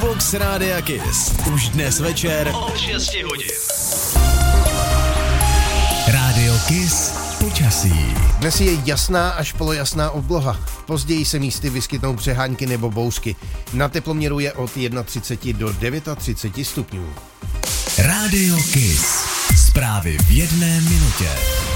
Box Rádia Kiss. Už dnes večer od 6 hodin. Rádio Kiss počasí. Dnes je jasná až polojasná obloha. Později se místy vyskytnou přehánky nebo bouřky. Na teploměru je od 31 do 39 stupňů. Rádio Kiss. Zprávy v jedné minutě.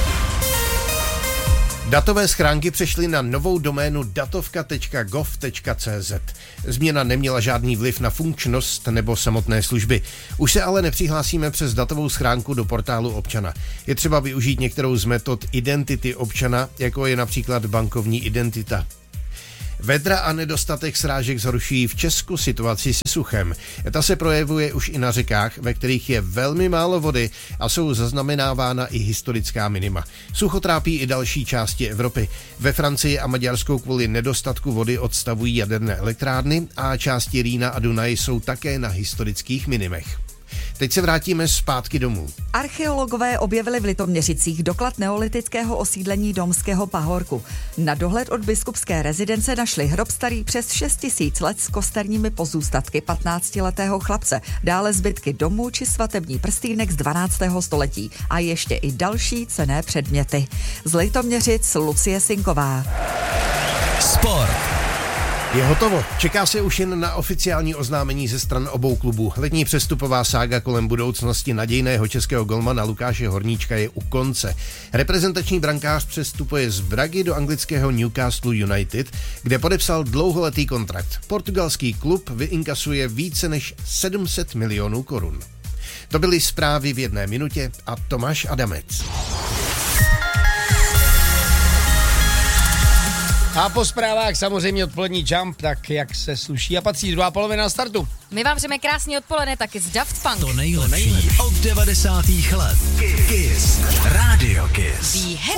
Datové schránky přešly na novou doménu datovka.gov.cz. Změna neměla žádný vliv na funkčnost nebo samotné služby. Už se ale nepřihlásíme přes datovou schránku do portálu občana. Je třeba využít některou z metod identity občana, jako je například bankovní identita. Vedra a nedostatek srážek zhoršují v Česku situaci se suchem. Ta se projevuje už i na řekách, ve kterých je velmi málo vody a jsou zaznamenávána i historická minima. Sucho trápí i další části Evropy. Ve Francii a Maďarsku kvůli nedostatku vody odstavují jaderné elektrárny a části Rýna a Dunaje jsou také na historických minimech. Teď se vrátíme zpátky domů. Archeologové objevili v Litoměřicích doklad neolitického osídlení Domského pahorku. Na dohled od biskupské rezidence našli hrob starý přes 6 000 let s kosterními pozůstatky 15letého chlapce, dále zbytky domů či svatební prstýnek z 12. století a ještě i další cenné předměty. Z Litoměřic Lucie Sinková. Sport. Je hotovo. Čeká se už jen na oficiální oznámení ze stran obou klubů. Letní přestupová sága kolem budoucnosti nadějného českého golmana Lukáše Horníčka je u konce. Reprezentační brankář přestupuje z Bragy do anglického Newcastle United, kde podepsal dlouholetý kontrakt. Portugalský klub vyinkasuje více než 700 milionů korun. To byly zprávy v jedné minutě a Tomáš Adamec. A po zprávách samozřejmě odpolední jump, tak jak se sluší a patří druhá polovina startu. My vám přejeme krásný odpoledne taky z Daft Punk. To nejlepší od 90. let. Kiss. Rádio Kiss.